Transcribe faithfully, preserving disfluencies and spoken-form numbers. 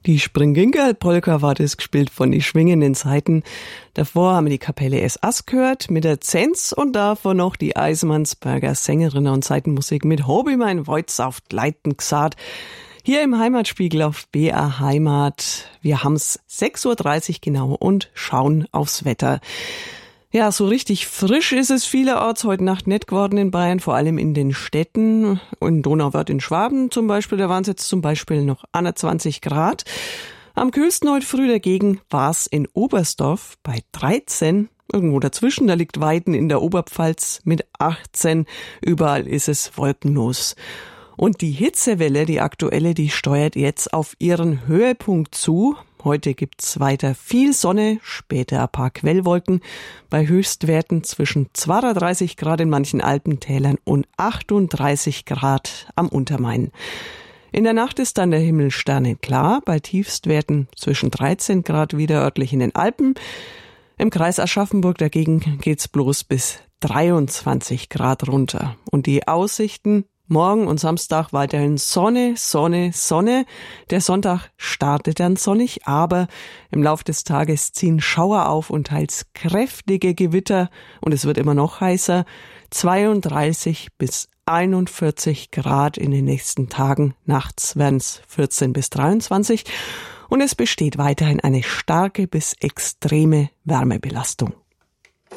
Die Springgingerl-Polka war das, gespielt von die schwingenden Zeiten. Davor haben wir die Kapelle S. Ass gehört mit der Zenz und davor noch die Eisenmannsberger Sängerinnen und Zeitenmusik mit Hobi mein Voitsaft leiten gsat. Hier im Heimatspiegel auf B R Heimat. Wir haben's sechs Uhr dreißig genau und schauen aufs Wetter. Ja, so richtig frisch ist es vielerorts heute Nacht nicht geworden in Bayern, vor allem in den Städten. In Donauwörth in Schwaben zum Beispiel, da waren es jetzt zum Beispiel noch einundzwanzig Grad. Am kühlsten heute früh dagegen war es in Oberstdorf bei dreizehn. Irgendwo dazwischen, da liegt Weiden in der Oberpfalz mit achtzehn. Überall ist es wolkenlos. Und die Hitzewelle, die aktuelle, die steuert jetzt auf ihren Höhepunkt zu. Heute gibt's weiter viel Sonne, später ein paar Quellwolken bei Höchstwerten zwischen zweiunddreißig Grad in manchen Alpentälern und achtunddreißig Grad am Untermain. In der Nacht ist dann der Himmel sternenklar, bei Tiefstwerten zwischen dreizehn Grad wieder örtlich in den Alpen. Im Kreis Aschaffenburg dagegen geht's bloß bis dreiundzwanzig Grad runter. Und die Aussichten: morgen und Samstag weiterhin Sonne, Sonne, Sonne. Der Sonntag startet dann sonnig, aber im Lauf des Tages ziehen Schauer auf und teils kräftige Gewitter und es wird immer noch heißer. zweiunddreißig bis einundvierzig Grad in den nächsten Tagen. Nachts werden es vierzehn bis dreiundzwanzig und es besteht weiterhin eine starke bis extreme Wärmebelastung.